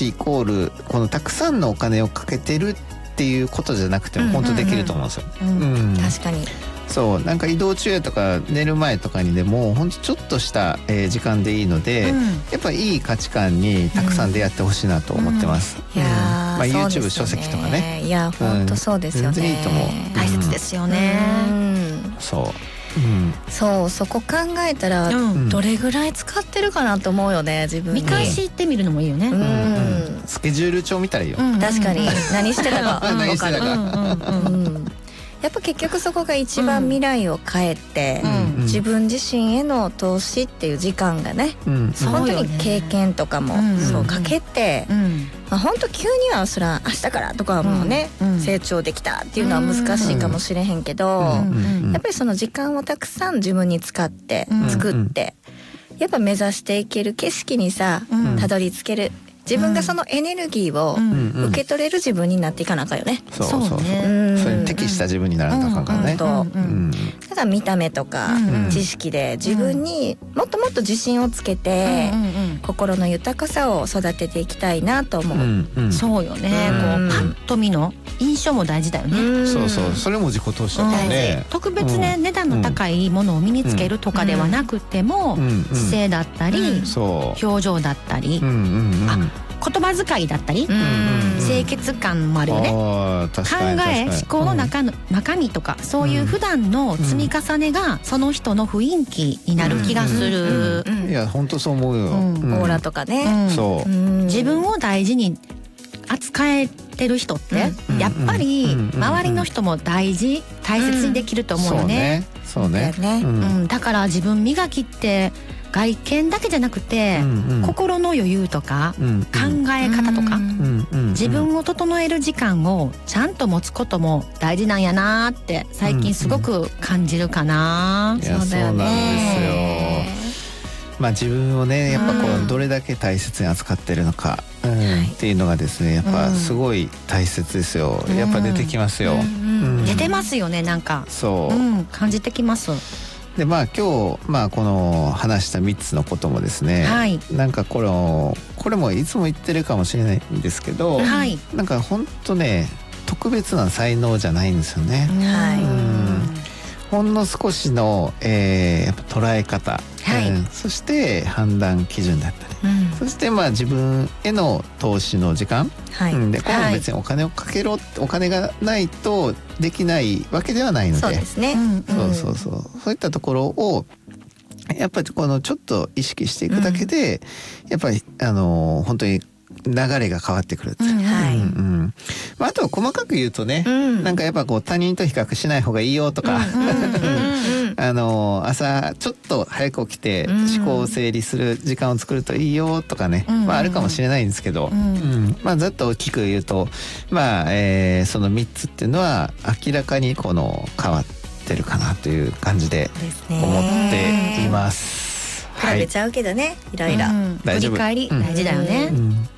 しイコールこのたくさんのお金をかけてるっていうことじゃなくても本当できると思うんですよ。 確かに。 そうなんか移動中とか寝る前とかにでも本当ちょっとした、時間でいいので、やっぱいい価値観にたくさん出会ってほしいなと思ってます。 いやまあ、 そう YouTube ですよね。 書籍とかね。 いや本当そうですよね。 全然いいと思う。 大切ですよね。 そう。 そうそこ考えたらどれぐらい使ってるかなと思うよね自分に。 見返してみるのもいいよね。 スケジュール帳見たらいいよ。 確かに何してたか分かる。やっぱ結局そこが一番未来を変えて、自分自身への投資っていう時間がね、本当に経験とかもそうかけて、まあ本当急にはそら明日からとかはもうね、成長できたっていうのは難しいかもしれへんけど、やっぱりその時間をたくさん自分に使って作って、やっぱ目指していける景色にさたどり着ける。自分がそのエネルギーを受け取れる自分になっていかなあかんよね。 そうそれに適した自分にならなあかんからね。 だから見た目とか知識で自分にもっともっと自信をつけて心の豊かさを育てていきたいなと思う。 そうよね。こうパッと見の印象も大事だよね。 そうそうそれも自己投資だからね。 特別ね値段の高いものを身につけるとかではなくても姿勢だったり表情だったり言葉遣いだったり清潔感もあるよね。考え思考の中身とかそういう普段の積み重ねがその人の雰囲気になる気がする。 いや本当そう思うよ。オーラとかね。 そう自分を大事に扱えてる人ってやっぱり周りの人も大切にできると思うよね。 そうね。 だから自分磨きって外見だけじゃなくて心の余裕とか考え方とか自分を整える時間をちゃんと持つことも大事なんやなーって最近すごく感じるかな。 いやそうなんですよ。まあ自分をねやっぱこうどれだけ大切に扱ってるのかっていうのがですねやっぱすごい大切ですよ。やっぱ出てきますよ。 出てますよねなんか。 そう感じてきます。 でまあ今日この話した3つのこともですね、なんかこれもいつも言ってるかもしれないんですけど、なんかほんとね特別な才能じゃないんですよね。ほんの少しの、やっぱ捉え方、そして判断基準だったり、そして自分への投資の時間、でこれも別にお金をかけろお金がないとできないわけではないので、 そうですね。 そういったところをやっぱりこのちょっと意識していくだけで、やっぱり本当に流れが変わってくる。あとは細かく言うとね、なんかやっぱこう他人と比較しない方がいいよとか、朝ちょっと早く起きて思考を整理する時間を作るといいよとかね、あるかもしれないんですけど、ざっと大きく言うとその3つっていうのは明らかにこの変わってるかなという感じで思っています。 比べちゃうけどね、いろいろ振り返り大事だよね。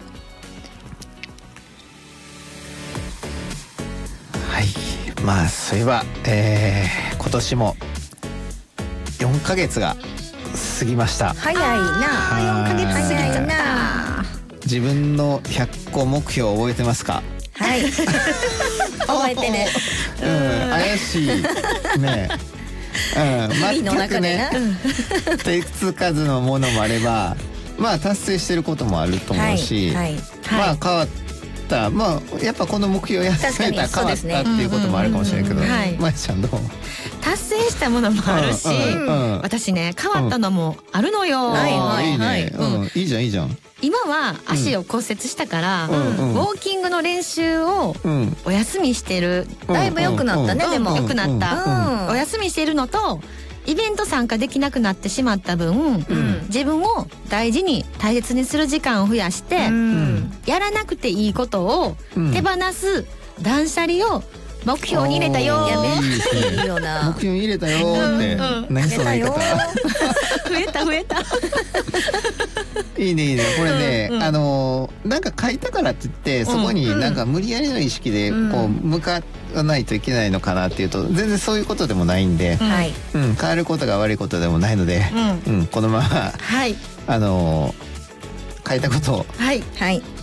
そういえば、今年も4ヶ月が過ぎました。 早いな。4ヶ月早いな。 自分の100個目標覚えてますか？ はい。覚えてね。 怪しいね。 日々の中でな。 手つかずのものもあれば、達成してることもあると思うし、変わったやっぱこの目標やってたら変わったっていうこともあるかもしれないけど、まやちゃんどう？ 達成したものもあるし、私ね変わったのもあるのよ。 いいね。いいじゃんいいじゃん。 今は足を骨折したからウォーキングの練習をお休みしてる。 だいぶ良くなったね。でも良くなった。お休みしてるのとイベント参加できなくなってしまった分、自分を大事に大切にする時間を増やして、やらなくていいことを手放す断捨離を目標に入れたよ。 いいよな。 目標に入れたよって何その言い方。 増えた。 いいねいいね。これねなんか書いたからって言ってそこになんか無理やりの意識でこう向かわないといけないのかなっていうと全然そういうことでもないんで、変わることが悪いことでもないので、このまま書いたことを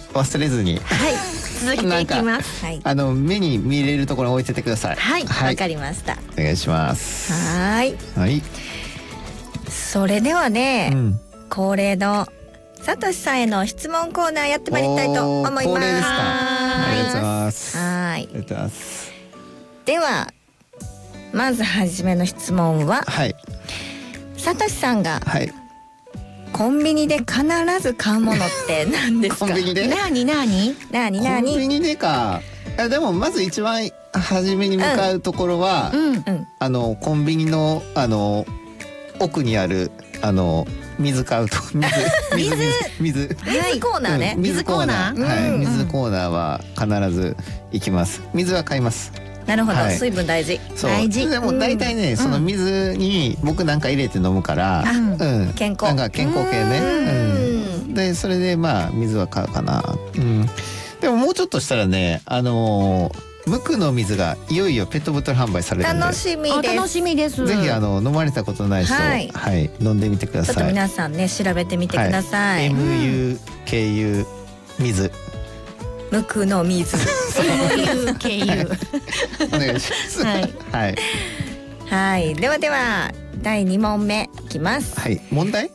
忘れずに、 はい、続けていきます。 目に見れるところに置いててください。 はい、わかりました。 お願いします。 はい。それではね、恒例のさとしさんへの質問コーナーやってまいりたいと思います。 恒例ですか。ありがとうございます。 はい。 ありがとうございます。 ではまず初めの質問は、さとしさんが、コンビニで必ず買うものって何ですか？ コンビニで？ 何？ コンビニでか。でもまず一番初めに向かうところは、コンビニの奥にある水買うと水コーナーね。 水コーナー、水コーナーは必ず行きます。水は買います。 なるほど、水分大事。 大事。 でも大体ね、その水に僕なんか入れて飲むから、 健康。 なんか健康系ね。でそれでまあ水は買うかな。でももうちょっとしたらね、無垢の水がいよいよペットボトル販売されるんで、 楽しみです。 ぜひ飲まれたことない人、飲んでみてください。 ちょっと皆さんね調べてみてください。 MUKU 水。 無垢の水。 MUKU。 お願いします。 はい。では第2問目いきます。 問題？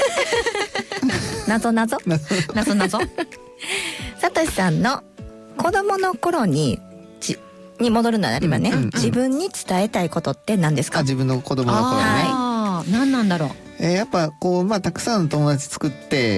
謎。さとしさんの子供の頃に戻るのであればね、自分に伝えたいことって何ですか？ 自分の子供の頃ね。 何なんだろう。 やっぱこうたくさんの友達作って、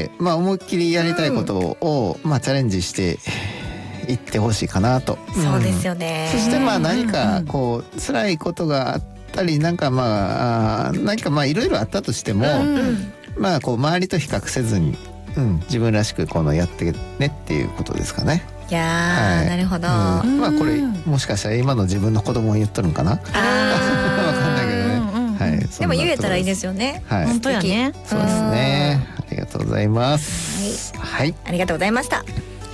思いっきりやりたいことをチャレンジしていってほしいかなと。 そうですよね。 そして何かこう辛いことがあったり、何かいろいろあったとしても、こう周りと比較せずに、自分らしくやってねっていうことですかね。 いやなるほど。 これもしかしたら今の自分の子供を言っとるんかな。わかんないけどね。 でも言えたらいいですよね。 本当やね。 そうですね。ありがとうございます。 ありがとうございました。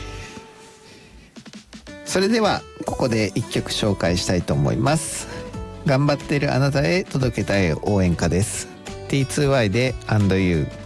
それではここで一曲紹介したいと思います。頑張っているあなたへ届けたい応援歌です。T2Y で And You。